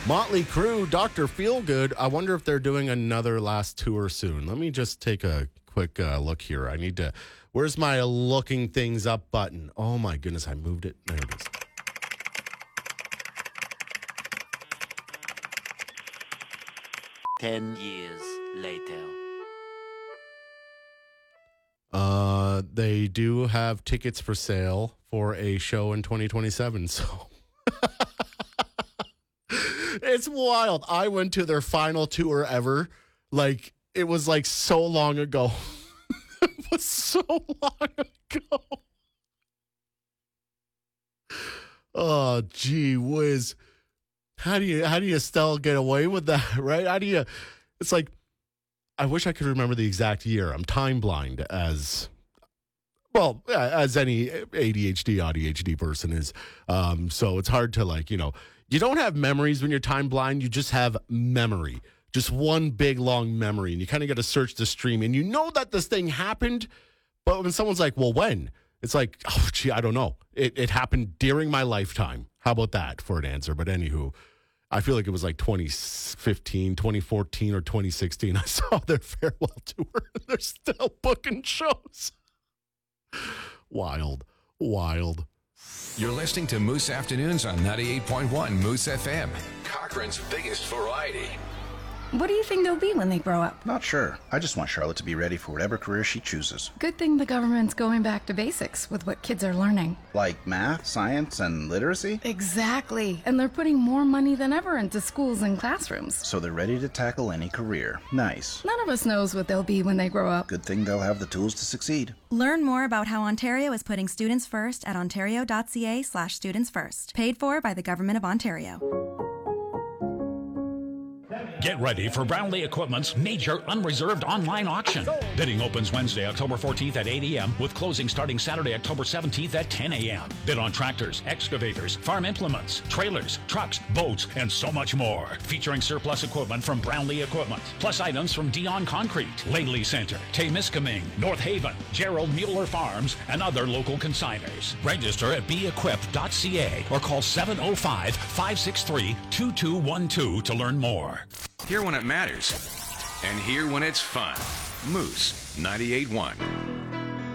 Motley Crue, Dr. Feelgood. I wonder if they're doing another last tour soon. Let me just take a quick look here. I need to. Where's my looking things up button? Oh my goodness, I moved it. There it is. Years later. They do have tickets for sale for a show in 2027. So it's wild. I went to their final tour ever. Like, it was like so long ago. It was so long ago. Oh, gee whiz. How do you still get away with that, right? It's like, I wish I could remember the exact year. I'm time blind as any ADHD person is. So it's hard to you don't have memories when you're time blind. You just have memory, just one big long memory. And you kind of got to search the stream and you know that this thing happened. But when someone's like, well, when? It's like, oh, gee, I don't know. It happened during my lifetime. How about that for an answer? But anywho, I feel like it was like 2015, 2014, or 2016. I saw their farewell tour. They're still booking shows. Wild. You're listening to Moose Afternoons on 98.1 Moose FM. Cochrane's biggest variety. What do you think they'll be when they grow up? Not sure. I just want Charlotte to be ready for whatever career she chooses. Good thing the government's going back to basics with what kids are learning. Like math, science, and literacy? Exactly. And they're putting more money than ever into schools and classrooms. So they're ready to tackle any career. Nice. None of us knows what they'll be when they grow up. Good thing they'll have the tools to succeed. Learn more about how Ontario is putting students first at ontario.ca/studentsfirst. Paid for by the Government of Ontario. Get ready for Brownlee Equipment's major unreserved online auction. Bidding opens Wednesday, October 14th at 8 a.m. with closing starting Saturday, October 17th at 10 a.m. Bid on tractors, excavators, farm implements, trailers, trucks, boats, and so much more. Featuring surplus equipment from Brownlee Equipment, plus items from Dion Concrete, Laley Center, Temiskaming, North Haven, Gerald Mueller Farms, and other local consigners. Register at beequip.ca or call 705-563-2212 to learn more. Here when it matters, and here when it's fun. Moose 98.1.